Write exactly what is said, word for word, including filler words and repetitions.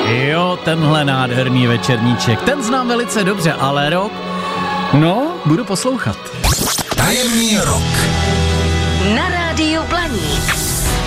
Jo, tenhle nádherný večerníček, ten znám velice dobře, ale rok, no, budu poslouchat. Tajemný rok.